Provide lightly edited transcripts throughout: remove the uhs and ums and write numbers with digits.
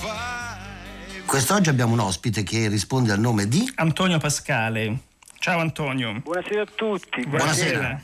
Quest'oggi abbiamo un ospite che risponde al nome di Antonio Pascale. Ciao Antonio. Buonasera a tutti. Buonasera.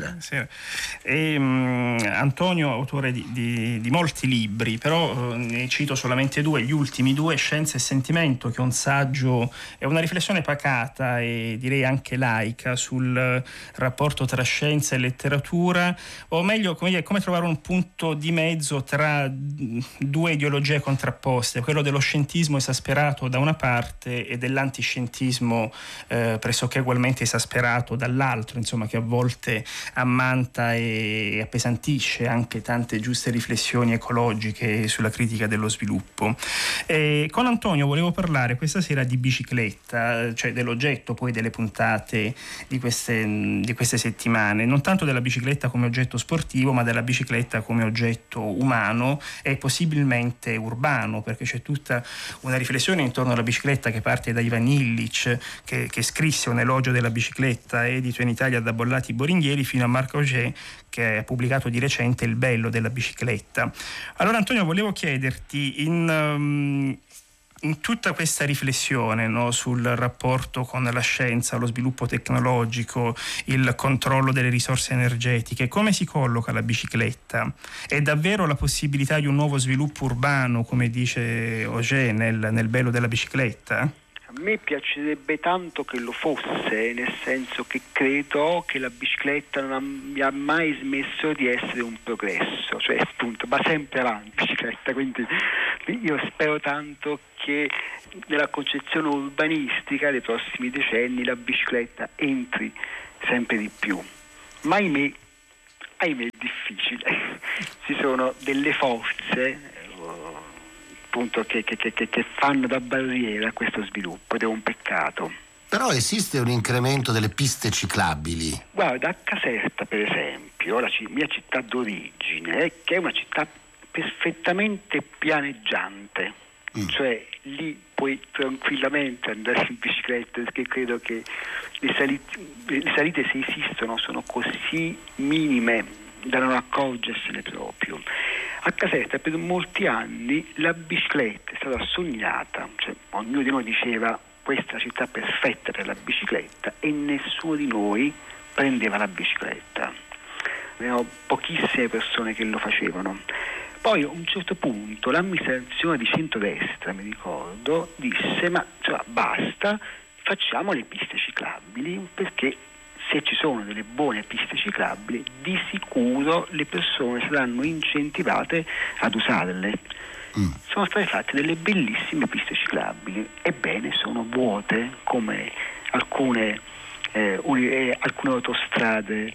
Antonio, autore di molti libri, però ne cito solamente due, gli ultimi due, Scienza e Sentimento, che è un saggio, è una riflessione pacata e direi anche laica sul rapporto tra scienza e letteratura, o meglio, come trovare un punto di mezzo tra due ideologie contrapposte, quello dello scientismo esasperato da una parte e dell'antiscientismo pressoché ugualmente esasperato dall'altro, insomma, che a volte ammanta e appesantisce anche tante giuste riflessioni ecologiche sulla critica dello sviluppo. Con Antonio volevo parlare questa sera di bicicletta, cioè dell'oggetto poi delle puntate di queste settimane, non tanto della bicicletta come oggetto sportivo, ma della bicicletta come oggetto umano e possibilmente urbano, perché c'è tutta una riflessione intorno alla bicicletta che parte da Ivan Illich, che scrisse un elogio della bicicletta, edito in Italia da Bollati Boringhieri, fino a Marc Augé, che ha pubblicato di recente Il bello della bicicletta. Allora Antonio, volevo chiederti, in tutta questa riflessione, no, sul rapporto con la scienza, lo sviluppo tecnologico, il controllo delle risorse energetiche, come si colloca la bicicletta? È davvero la possibilità di un nuovo sviluppo urbano, come dice Augé nel bello della bicicletta? A me piacerebbe tanto che lo fosse, nel senso che credo che la bicicletta non abbia mai smesso di essere un progresso, cioè appunto va sempre avanti la bicicletta, quindi io spero tanto che nella concezione urbanistica dei prossimi decenni la bicicletta entri sempre di più, ma ahimè è difficile. Ci sono delle forze appunto che fanno da barriera a questo sviluppo, ed è un peccato. Però esiste un incremento delle piste ciclabili. Guarda, a Caserta per esempio, la mia città d'origine, che è una città perfettamente pianeggiante, cioè lì puoi tranquillamente andare in bicicletta, perché credo che le salite, se esistono, sono così minime da non accorgersene proprio. A Caserta per molti anni la bicicletta è stata sognata, cioè ognuno di noi diceva questa città perfetta per la bicicletta, e nessuno di noi prendeva la bicicletta. Avevano pochissime persone che lo facevano. Poi a un certo punto l'amministrazione di centrodestra, mi ricordo, disse basta, facciamo le piste ciclabili, perché se ci sono delle buone piste ciclabili di sicuro le persone saranno incentivate ad usarle. Sono state fatte delle bellissime piste ciclabili, ebbene sono vuote come alcune autostrade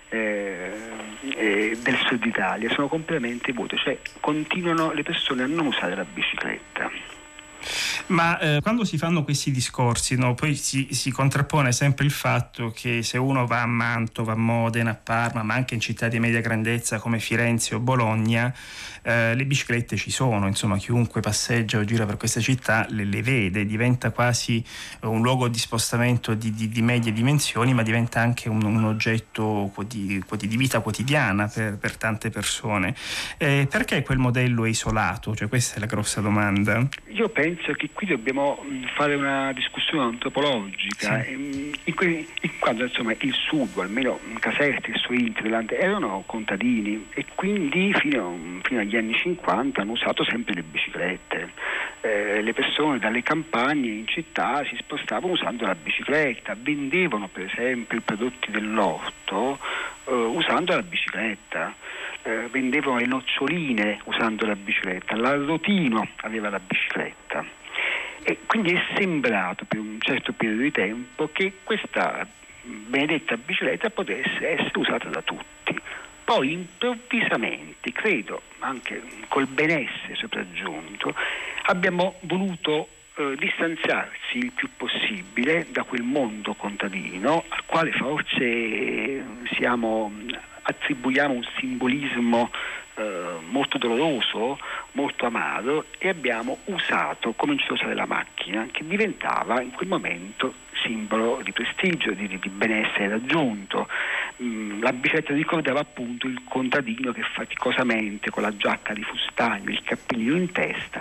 del sud Italia, sono completamente vuote, cioè continuano le persone a non usare la bicicletta. Ma quando si fanno questi discorsi, no, poi si contrappone sempre il fatto che se uno va a Mantova, a Modena, a Parma, ma anche in città di media grandezza come Firenze o Bologna, le biciclette ci sono, insomma chiunque passeggia o gira per queste città le vede, diventa quasi un luogo di spostamento di medie dimensioni, ma diventa anche un oggetto di vita quotidiana per tante persone. Perché quel modello è isolato? Cioè, questa è la grossa domanda. Io penso che qui dobbiamo fare una discussione antropologica, sì. In quanto insomma il sud, o almeno Caserta e il suo interland, erano contadini e quindi fino agli anni 50 hanno usato sempre le biciclette. Le persone dalle campagne in città si spostavano usando la bicicletta, vendevano per esempio i prodotti dell'orto usando la bicicletta. Vendevano le noccioline usando la bicicletta, l'arrotino aveva la bicicletta, e quindi è sembrato per un certo periodo di tempo che questa benedetta bicicletta potesse essere usata da tutti. Poi improvvisamente, credo anche col benessere sopraggiunto, abbiamo voluto distanziarsi il più possibile da quel mondo contadino al quale forse attribuiamo un simbolismo molto doloroso, molto amaro, e abbiamo cominciato a usare la macchina, che diventava in quel momento simbolo di prestigio, di benessere raggiunto. La bicicletta ricordava appunto il contadino che faticosamente, con la giacca di fustagno, il cappellino in testa,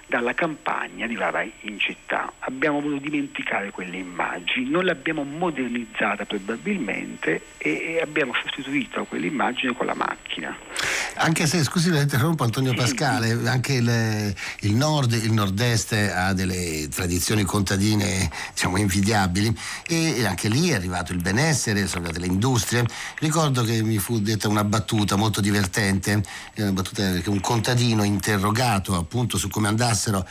dalla campagna arrivava in città. Abbiamo voluto dimenticare quelle immagini, non l'abbiamo modernizzata probabilmente e abbiamo sostituito quell'immagine con la macchina. Anche se, scusi, la interrompo, Antonio Pascale, anche il nord-est ha delle tradizioni contadine, diciamo, invidiabili, e anche lì è arrivato il benessere, sono arrivate le industrie. Ricordo che mi fu detta una battuta molto divertente, una battuta che un contadino interrogato appunto su come andassero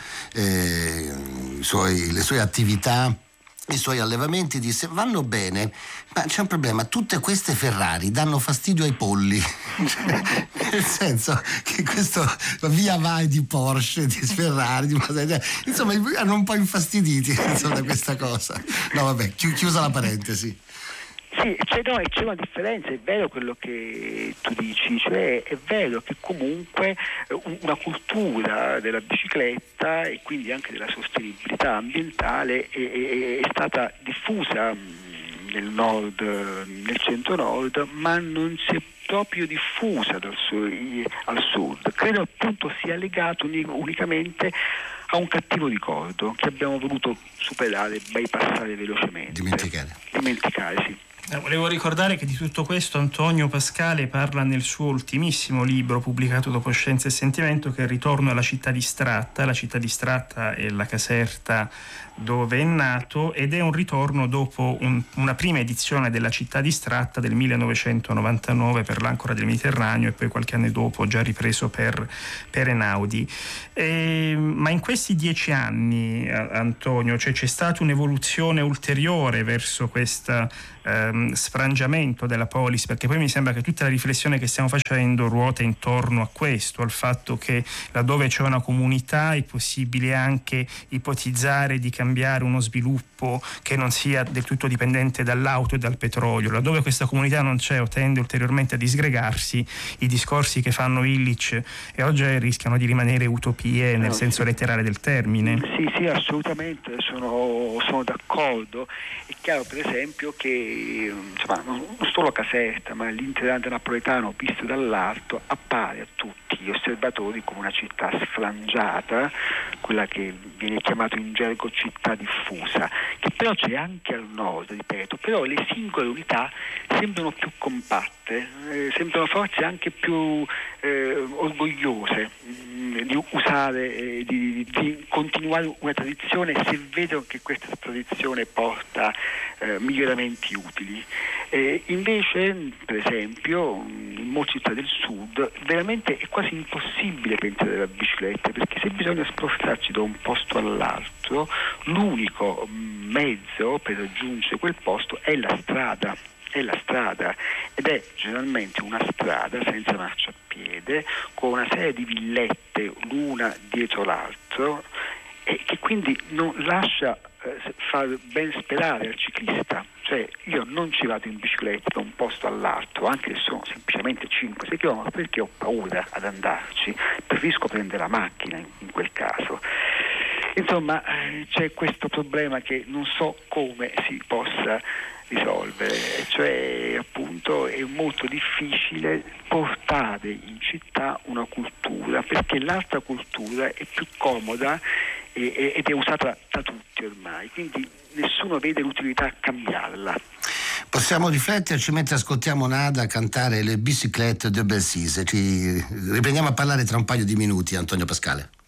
le sue attività, i suoi allevamenti, disse: vanno bene, ma c'è un problema, tutte queste Ferrari danno fastidio ai polli. Nel senso che questo via vai di Porsche, di Ferrari, insomma hanno un po' infastiditi, insomma, da questa cosa. No, vabbè, chiusa la parentesi. Sì, c'è una differenza, è vero quello che tu dici, cioè è vero che comunque una cultura della bicicletta e quindi anche della sostenibilità ambientale è stata diffusa nel nord, nel centro-nord, ma non si è proprio diffusa al sud. Credo appunto sia legato unicamente a un cattivo ricordo che abbiamo voluto superare, bypassare velocemente. Dimenticare, sì. Volevo ricordare che di tutto questo Antonio Pascale parla nel suo ultimissimo libro pubblicato dopo Scienza e Sentimento, che è Il ritorno alla città distratta. La città distratta è la Caserta dove è nato, ed è un ritorno dopo una prima edizione della città distratta del 1999 per l'Ancora del Mediterraneo e poi qualche anno dopo già ripreso per Einaudi. Ma in questi 10 anni, Antonio, c'è stata un'evoluzione ulteriore verso questo sfrangiamento della polis, perché poi mi sembra che tutta la riflessione che stiamo facendo ruota intorno a questo, al fatto che laddove c'è una comunità è possibile anche ipotizzare di cambiare uno sviluppo che non sia del tutto dipendente dall'auto e dal petrolio. Laddove questa comunità non c'è o tende ulteriormente a disgregarsi, i discorsi che fanno Illich e Auger rischiano di rimanere utopie nel senso letterale del termine. Sì, assolutamente, sono d'accordo. È chiaro per esempio che insomma, non solo Caserta, ma l'Interland napoletano visto dall'alto appare a tutti gli osservatori come una città sfrangiata, quella che viene chiamata in gergo città diffusa, che però c'è anche al nord, ripeto, però le singole unità sembrano più compatte, sembrano forse anche più orgogliose di usare, di continuare una tradizione, se vedono che questa tradizione porta miglioramenti utili. Invece, per esempio, in molte città del sud veramente è quasi impossibile pensare alla bicicletta, perché se bisogna spostarci da un posto all'altro, l'unico mezzo per raggiungere quel posto è la strada, ed è generalmente una strada senza marciapiede, con una serie di villette l'una dietro l'altro, e che quindi non lascia far ben sperare al ciclista. Cioè, io non ci vado in bicicletta da un posto all'altro, anche se sono semplicemente 5-6 km, perché ho paura ad andarci, preferisco prendere la macchina in quel caso. Insomma, c'è questo problema che non so come si possa risolvere, cioè appunto è molto difficile portare in città una cultura, perché l'altra cultura è più comoda ed è usata da tutti ormai, quindi nessuno vede l'utilità a cambiarla. Possiamo rifletterci mentre ascoltiamo Nada cantare Le Bicyclette de Belsize. Ci riprendiamo a parlare tra un paio di minuti, Antonio Pascale.